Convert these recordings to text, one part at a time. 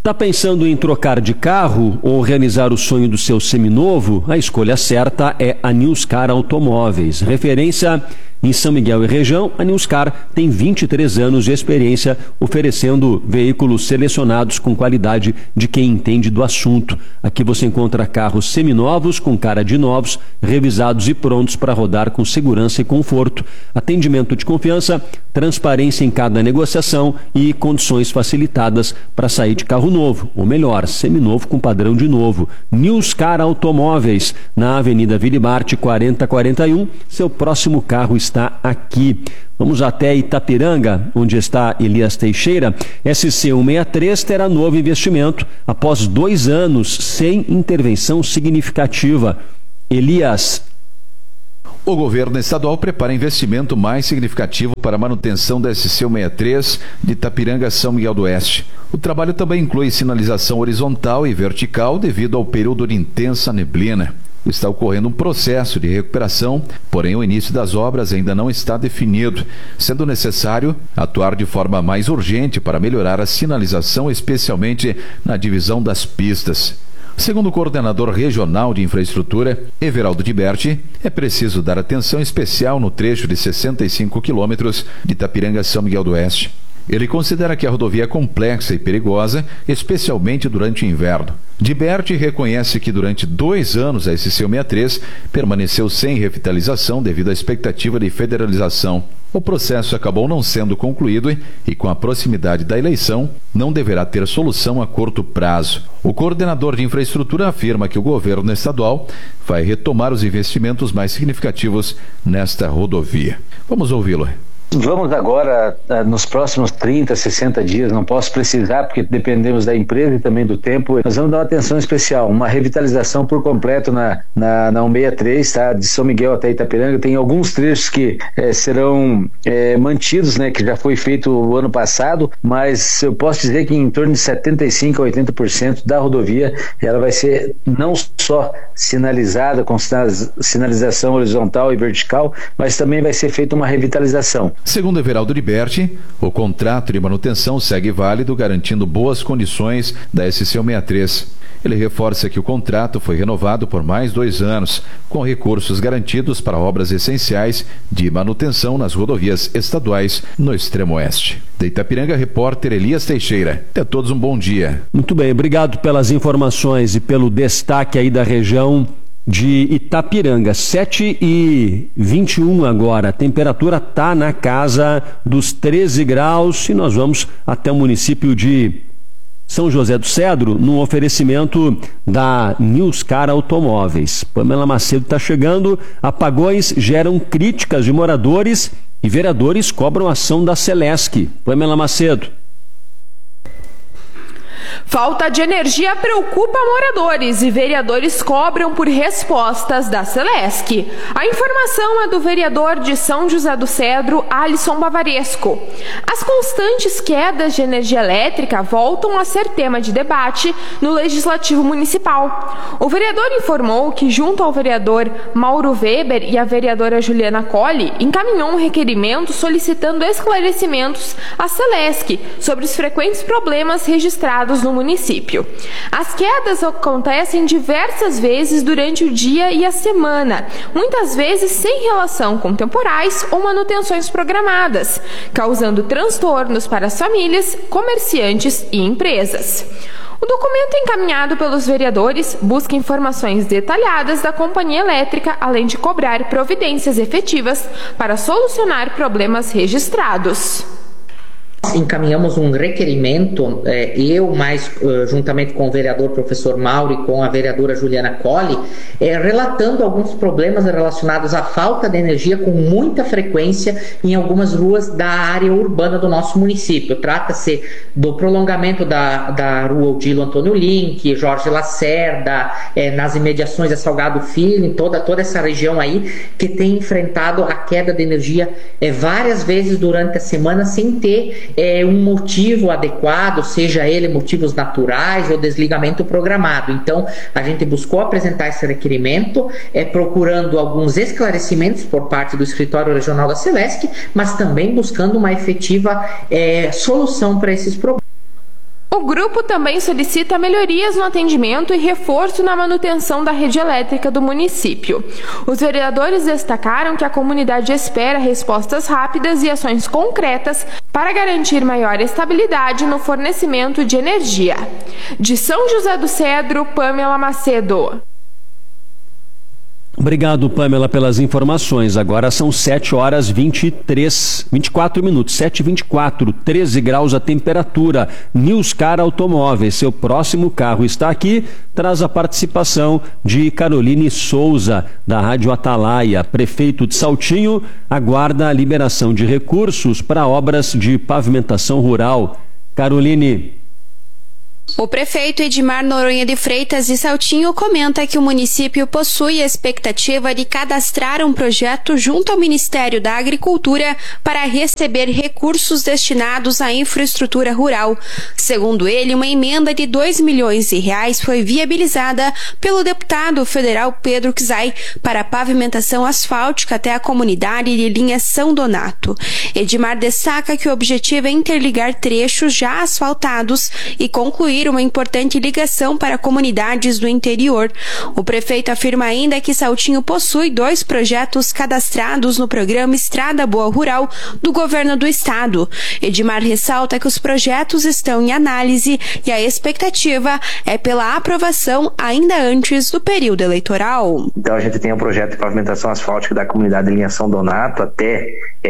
Tá pensando em trocar de carro ou realizar o sonho do seu seminovo? A escolha certa é a Newscar Automóveis. Referência em São Miguel e região, a Newscar tem 23 anos de experiência oferecendo veículos selecionados com qualidade de quem entende do assunto. Aqui você encontra carros seminovos com cara de novos, revisados e prontos para rodar com segurança e conforto. Atendimento de confiança, transparência em cada negociação e condições facilitadas para sair de carro novo, ou melhor, seminovo com padrão de novo. Newscar Automóveis, na Avenida Vilibarte 4041. Seu próximo carro está aqui. Vamos até Itapiranga, onde está Elias Teixeira. SC163 terá novo investimento após 2 anos sem intervenção significativa. Elias. O governo estadual prepara investimento mais significativo para a manutenção da SC163 de Itapiranga, São Miguel do Oeste. O trabalho também inclui sinalização horizontal e vertical devido ao período de intensa neblina. Está ocorrendo um processo de recuperação, porém o início das obras ainda não está definido, sendo necessário atuar de forma mais urgente para melhorar a sinalização, especialmente na divisão das pistas. Segundo o coordenador regional de infraestrutura, Everaldo de Berti, é preciso dar atenção especial no trecho de 65 quilômetros de Itapiranga, São Miguel do Oeste. Ele considera que a rodovia é complexa e perigosa, especialmente durante o inverno. De Berti reconhece que durante 2 anos a SC163 permaneceu sem revitalização devido à expectativa de federalização. O processo acabou não sendo concluído e, com a proximidade da eleição, não deverá ter solução a curto prazo. O coordenador de infraestrutura afirma que o governo estadual vai retomar os investimentos mais significativos nesta rodovia. Vamos ouvi-lo. Vamos agora, nos próximos 30, 60 dias, não posso precisar porque dependemos da empresa e também do tempo, nós vamos dar uma atenção especial, uma revitalização por completo na 163, tá? De São Miguel até Itapiranga. Tem alguns trechos que serão mantidos, né, que já foi feito o ano passado, mas eu posso dizer que em torno de 75% a 80% da rodovia ela vai ser não só sinalizada com sinalização horizontal e vertical, mas também vai ser feita uma revitalização. Segundo Everaldo de Berti, o contrato de manutenção segue válido, garantindo boas condições da SC163. Ele reforça que o contrato foi renovado por mais 2 anos, com recursos garantidos para obras essenciais de manutenção nas rodovias estaduais no extremo oeste. De Itapiranga, repórter Elias Teixeira. Até todos um bom dia. Muito bem, obrigado pelas informações e pelo destaque aí da região de Itapiranga. 7h21 agora, a temperatura está na casa dos 13 graus e nós vamos até o município de São José do Cedro, num oferecimento da Newscar Automóveis. Pamela Macedo está chegando. Apagões geram críticas de moradores e vereadores cobram ação da Celesc. Pamela Macedo. Falta de energia preocupa moradores e vereadores cobram por respostas da Celesc. A informação é do vereador de São José do Cedro, Alisson Bavaresco. As constantes quedas de energia elétrica voltam a ser tema de debate no Legislativo Municipal. O vereador informou que, junto ao vereador Mauro Weber e a vereadora Juliana Colli, encaminhou um requerimento solicitando esclarecimentos à Celesc sobre os frequentes problemas registrados no município. As quedas acontecem diversas vezes durante o dia e a semana, muitas vezes sem relação com temporais ou manutenções programadas, causando transtornos para as famílias, comerciantes e empresas. O documento encaminhado pelos vereadores busca informações detalhadas da companhia elétrica, além de cobrar providências efetivas para solucionar problemas registrados. Encaminhamos um requerimento, juntamente com o vereador professor Mauro e com a vereadora Juliana Colli, relatando alguns problemas relacionados à falta de energia com muita frequência em algumas ruas da área urbana do nosso município. Trata-se do prolongamento da rua Odilo Antônio Link, Jorge Lacerda, nas imediações da Salgado Filho, em toda essa região aí, que tem enfrentado a queda de energia várias vezes durante a semana sem ter um motivo adequado, seja ele motivos naturais ou desligamento programado. Então, a gente buscou apresentar esse requerimento, procurando alguns esclarecimentos por parte do Escritório Regional da Celesc, mas também buscando uma efetiva solução para esses problemas. O O grupo também solicita melhorias no atendimento e reforço na manutenção da rede elétrica do município. Os vereadores destacaram que a comunidade espera respostas rápidas e ações concretas para garantir maior estabilidade no fornecimento de energia. De São José do Cedro, Pamela Macedo. Obrigado, Pamela, pelas informações. Agora são 7h24, 7h24, 13 graus a temperatura. Newscar Automóveis, seu próximo carro está aqui, traz a participação de Caroline Souza, da Rádio Atalaia. Prefeito de Saltinho aguarda a liberação de recursos para obras de pavimentação rural. Caroline. O prefeito Edmar Noronha de Freitas de Saltinho comenta que o município possui a expectativa de cadastrar um projeto junto ao Ministério da Agricultura para receber recursos destinados à infraestrutura rural. Segundo ele, uma emenda de R$2 milhões foi viabilizada pelo deputado federal Pedro Czai para a pavimentação asfáltica até a comunidade de linha São Donato. Edmar destaca que o objetivo é interligar trechos já asfaltados e concluir uma importante ligação para comunidades do interior. O prefeito afirma ainda que Saltinho possui 2 projetos cadastrados no programa Estrada Boa Rural do governo do estado. Edmar ressalta que os projetos estão em análise e a expectativa é pela aprovação ainda antes do período eleitoral. Então a gente tem um projeto de pavimentação asfáltica da comunidade de linha São Donato até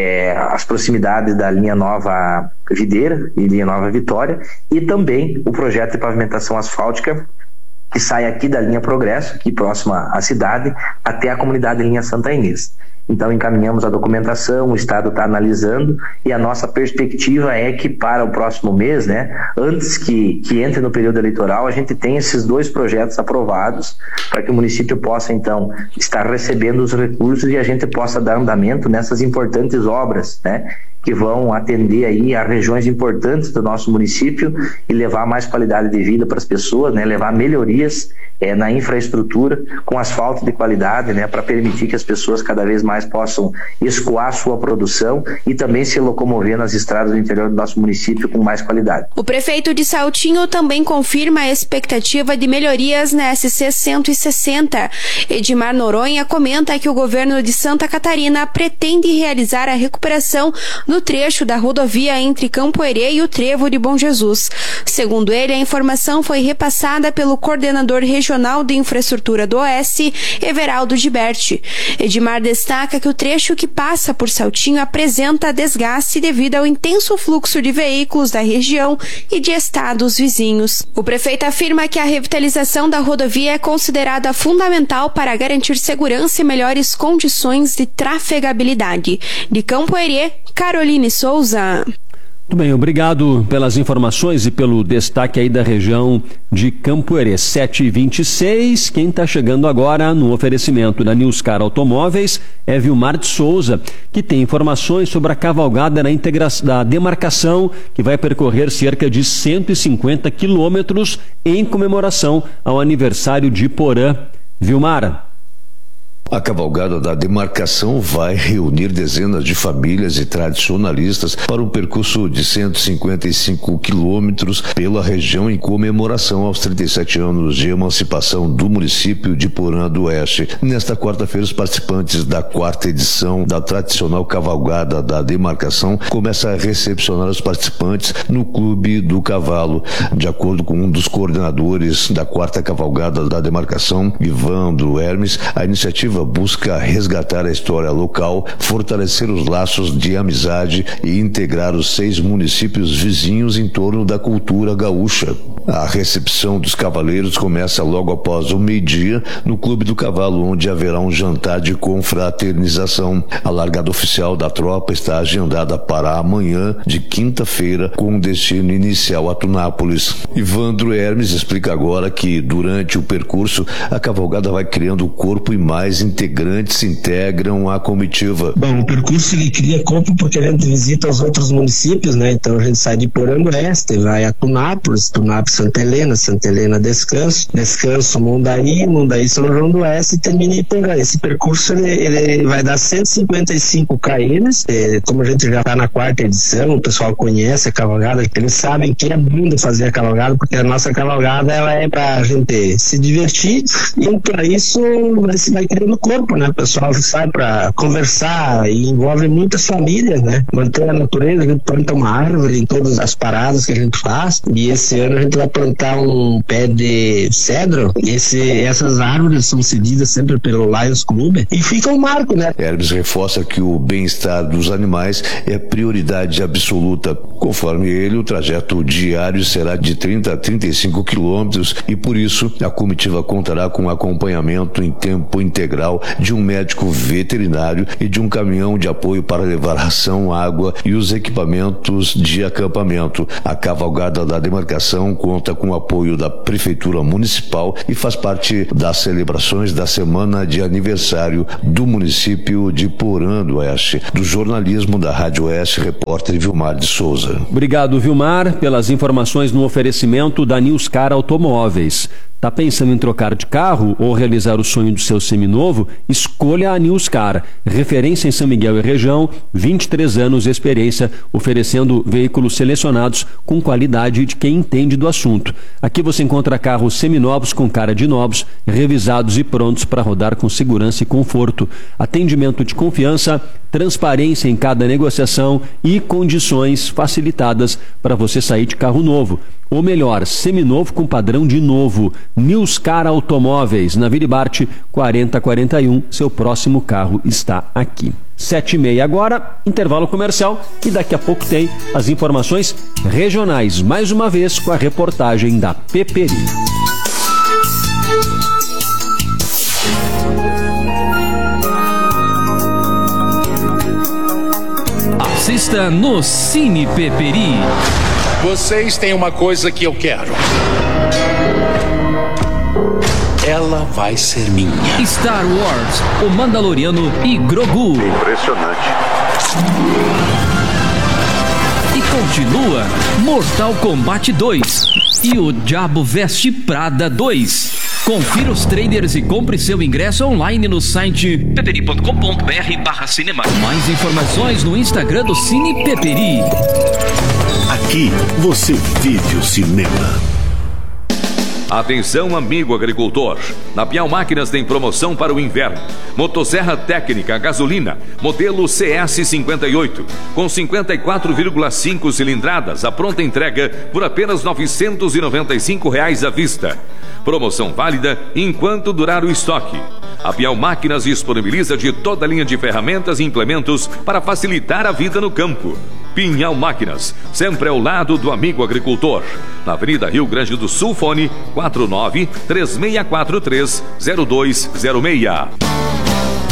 as proximidades da linha Nova Videira e linha Nova Vitória, e também o projeto de pavimentação asfáltica que sai aqui da linha Progresso, aqui próxima à cidade, até a comunidade de linha Santa Inês. Então encaminhamos a documentação, o Estado está analisando, e a nossa perspectiva é que para o próximo mês, antes que entre no período eleitoral, a gente tenha esses 2 projetos aprovados para que o município possa então estar recebendo os recursos e a gente possa dar andamento nessas importantes obras, que vão atender aí a regiões importantes do nosso município e levar mais qualidade de vida para as pessoas, levar melhorias na infraestrutura com asfalto de qualidade, para permitir que as pessoas cada vez mais possam escoar sua produção e também se locomover nas estradas do interior do nosso município com mais qualidade. O prefeito de Saltinho também confirma a expectativa de melhorias na SC 160. Edmar Noronha comenta que o governo de Santa Catarina pretende realizar a recuperação no trecho da rodovia entre Campo Herê e o Trevo de Bom Jesus. Segundo ele, a informação foi repassada pelo coordenador regional de infraestrutura do Oeste, Everaldo Giberti. Edmar destaca que o trecho que passa por Saltinho apresenta desgaste devido ao intenso fluxo de veículos da região e de estados vizinhos. O prefeito afirma que a revitalização da rodovia é considerada fundamental para garantir segurança e melhores condições de trafegabilidade. De Campo Herê, Caroline Souza. Muito bem, obrigado pelas informações e pelo destaque aí da região de Campo Herê. 7h26, quem está chegando agora no oferecimento da Newscar Automóveis é Vilmar de Souza, que tem informações sobre a cavalgada da demarcação, que vai percorrer cerca de 150 quilômetros em comemoração ao aniversário de Porã. Vilmar. A cavalgada da demarcação vai reunir dezenas de famílias e tradicionalistas para um percurso de 155 quilômetros pela região em comemoração aos 37 anos de emancipação do município de Porã do Oeste. Nesta quarta-feira, os participantes da 4ª edição da tradicional cavalgada da demarcação começam a recepcionar os participantes no Clube do Cavalo. De acordo com um dos coordenadores da 4ª cavalgada da demarcação, Ivandro Hermes, a iniciativa busca resgatar a história local, fortalecer os laços de amizade e integrar os 6 municípios vizinhos em torno da cultura gaúcha. A recepção dos cavaleiros começa logo após o meio-dia no Clube do Cavalo, onde haverá um jantar de confraternização. A largada oficial da tropa está agendada para amanhã, de quinta-feira, com destino inicial a Tunápolis. Ivandro Hermes explica agora que, durante o percurso, a cavalgada vai criando corpo e mais integrantes se integram à comitiva. Bom, o percurso ele cria corpo porque a gente visita os outros municípios, Então a gente sai de Porã do Oeste, vai a Tunápolis Santa Helena Descanso Mundaí, São João do Oeste e termina em Iporã. Esse percurso ele vai dar 155 km, como a gente já está na 4ª edição, o pessoal conhece a cavalgada, eles sabem que é bom de fazer a cavalgada, porque a nossa cavalgada ela é para a gente se divertir, e para isso você vai criando corpo, né? O pessoal sai para conversar e envolve muitas famílias, né? Manter a natureza, a gente planta uma árvore em todas as paradas que a gente faz, e esse ano a gente vai plantar um pé de cedro, e essas árvores são cedidas sempre pelo Lions Club, e fica um marco, né? Hermes reforça que o bem-estar dos animais é prioridade absoluta. Conforme ele, o trajeto diário será de 30 a 35 quilômetros e, por isso, a comitiva contará com acompanhamento em tempo integral de um médico veterinário e de um caminhão de apoio para levar ração, água e os equipamentos de acampamento. A cavalgada da demarcação conta com o apoio da Prefeitura Municipal e faz parte das celebrações da semana de aniversário do município de Porã do Oeste. Do jornalismo da Rádio Oeste, repórter Vilmar de Souza. Obrigado, Vilmar, pelas informações no oferecimento da Newscar Automóveis. Tá pensando em trocar de carro ou realizar o sonho do seu seminovo? Escolha a Newscar, referência em São Miguel e região, 23 anos de experiência, oferecendo veículos selecionados com qualidade de quem entende do assunto. Aqui você encontra carros seminovos com cara de novos, revisados e prontos para rodar com segurança e conforto. Atendimento de confiança, transparência em cada negociação e condições facilitadas para você sair de carro novo. Ou melhor, seminovo com padrão de novo. Newscar Automóveis, na Viribart 4041. Seu próximo carro está aqui. 7h30 agora, intervalo comercial, e daqui a pouco tem as informações regionais, mais uma vez com a reportagem da Peperi. Assista no Cine Peperi. Vocês têm uma coisa que eu quero. Ela vai ser minha. Star Wars, O Mandaloriano e Grogu. Impressionante. E continua Mortal Kombat 2 e O Diabo Veste Prada 2. Confira os trailers e compre seu ingresso online no site peperi.com.br/cinema. Mais informações no Instagram do Cine Peperi. Aqui você vive o cinema. Atenção, amigo agricultor. Na Piau Máquinas tem promoção para o inverno. Motosserra técnica gasolina, modelo CS58, com 54,5 cilindradas, a pronta entrega por apenas R$ 995 à vista. Promoção válida enquanto durar o estoque. A Piau Máquinas disponibiliza de toda a linha de ferramentas e implementos para facilitar a vida no campo. Pinhal Máquinas, sempre ao lado do amigo agricultor. Na Avenida Rio Grande do Sul, fone 49-3643-0206.